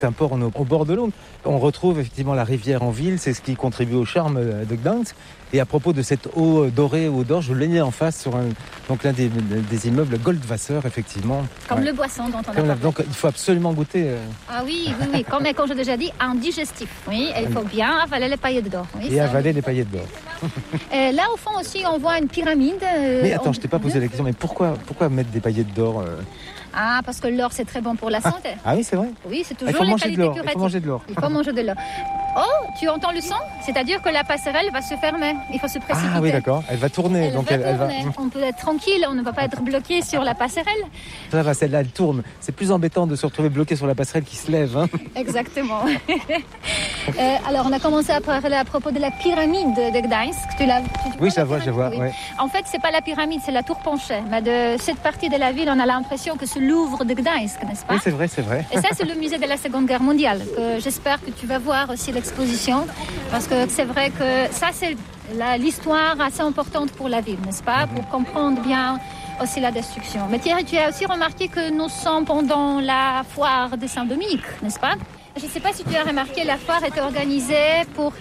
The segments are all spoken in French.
C'est un port au bord de l'eau. On retrouve effectivement la rivière en ville, c'est ce qui contribue au charme de Gdańsk. Et à propos de cette eau dorée, eau d'or, je l'ai mis en face sur l'un des immeubles Goldwasser, effectivement. Comme le boisson dont on a parlé. Donc il faut absolument goûter. Ah oui, comme j'ai déjà dit, un digestif. Oui, et il faut bien avaler les paillettes d'or. Oui, et avaler les paillettes d'or. Là, au fond aussi, on voit une pyramide. Mais attends, je t'ai pas posé la question, mais pourquoi mettre des paillettes d'or Ah, parce que l'or, c'est très bon pour la santé. Ah oui, c'est vrai. Oui, c'est toujours les qualités curatives. Il faut manger de l'or. Il faut manger de l'or. Oh, tu entends le son? C'est-à-dire que la passerelle va se fermer. Il faut se précipiter. Ah oui, d'accord. Elle va tourner. Elle va... On peut être tranquille, on ne va pas être bloqué sur la passerelle. Ça va, celle-là, elle tourne. C'est plus embêtant de se retrouver bloqué sur la passerelle qui se lève. Hein. Exactement. Alors, on a commencé à parler à propos de la pyramide de Gdańsk. Oui, je vois. Oui. Ouais. En fait, c'est pas la pyramide, c'est la tour penchée. Mais de cette partie de la ville, on a l'impression que c'est Louvre de Gdańsk, n'est-ce pas? Oui, c'est vrai. Et ça, c'est le musée de la Seconde Guerre mondiale. J'espère que tu vas voir aussi l'exposition. Parce que c'est vrai que ça, c'est l'histoire assez importante pour la ville, n'est-ce pas? Pour comprendre bien aussi la destruction. Mais Thierry, tu as aussi remarqué que nous sommes pendant la foire de Saint-Dominique, n'est-ce pas? Je ne sais pas si tu as remarqué, la foire était organisée pour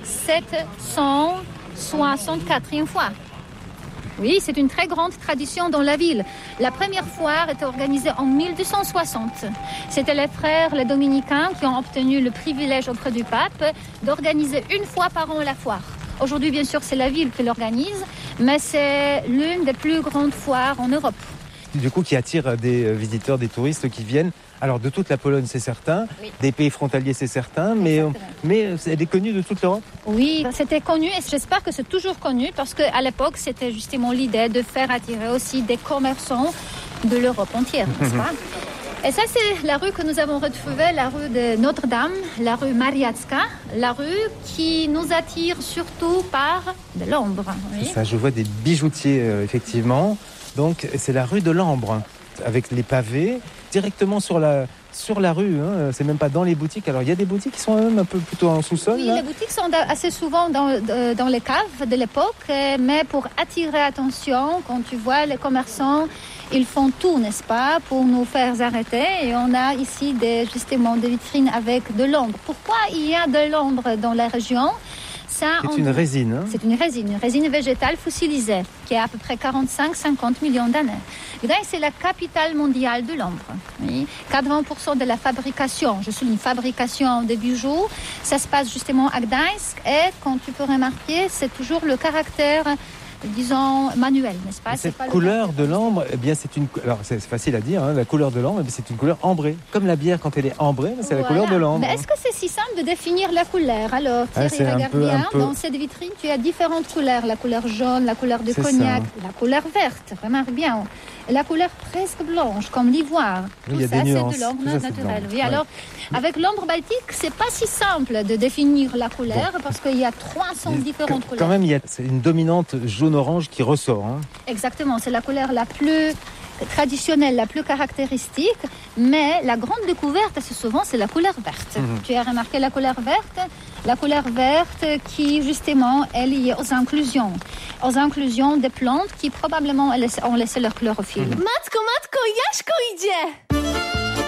764e fois. Oui, c'est une très grande tradition dans la ville. La première foire était organisée en 1260. C'était les frères, les dominicains, qui ont obtenu le privilège auprès du pape d'organiser une fois par an la foire. Aujourd'hui, bien sûr, c'est la ville qui l'organise, mais c'est l'une des plus grandes foires en Europe. Du coup, qui attire des visiteurs, des touristes qui viennent. Alors, de toute la Pologne, c'est certain. Oui. Des pays frontaliers, c'est certain. Mais elle est connue de toute l'Europe? Oui, c'était connu et j'espère que c'est toujours connu parce qu'à l'époque, c'était justement l'idée de faire attirer aussi des commerçants de l'Europe entière, n'est-ce pas? Et ça, c'est la rue que nous avons retrouvée, la rue de Notre-Dame, la rue Mariacka, la rue qui nous attire surtout par de l'ambre. Oui. C'est ça, je vois des bijoutiers, effectivement. Donc, c'est la rue de l'Ambre, avec les pavés, directement sur la rue. Hein. C'est même pas dans les boutiques. Alors, il y a des boutiques qui sont même un peu plutôt en sous-sol. Oui, là. Les boutiques sont assez souvent dans les caves de l'époque. Mais pour attirer attention, quand tu vois les commerçants, ils font tout, n'est-ce pas, pour nous faire arrêter. Et on a ici justement des vitrines avec de l'ambre. Pourquoi il y a de l'ambre dans la région? C'est une résine. Hein? C'est une résine végétale fossilisée qui a à peu près 45-50 millions d'années. Gdańsk, c'est la capitale mondiale de l'ambre. Oui. 80% de la fabrication, je souligne fabrication des bijoux, ça se passe justement à Gdańsk. Et quand tu peux remarquer, c'est toujours le caractère, disons, manuel, n'est-ce pas? Cette couleur de l'ambre, eh bien, alors c'est facile à dire, hein, la couleur de l'ambre, c'est une couleur ambrée. Comme la bière, quand elle est ambrée, c'est la couleur de l'ambre. Mais est-ce que c'est si simple de définir la couleur? Alors, Thierry, regarde bien, dans cette vitrine, tu as différentes couleurs. La couleur jaune, la couleur de cognac, la couleur verte, remarque bien. Et la couleur presque blanche, comme l'ivoire. Oui, tout ça, c'est de l'ambre naturel. Oui, alors, avec l'ambre baltique, c'est pas si simple de définir la couleur parce qu'il y a 300 différentes couleurs. Quand même, c'est une dominante jaune-orange qui ressort. Hein. Exactement, c'est la couleur la plus traditionnelle, la plus caractéristique, mais la grande découverte, assez souvent, c'est la couleur verte. Tu as remarqué la couleur verte? La couleur verte qui, justement, est liée aux inclusions des plantes qui, probablement, ont laissé leur chlorophylle. Matko, Jaśko idzie!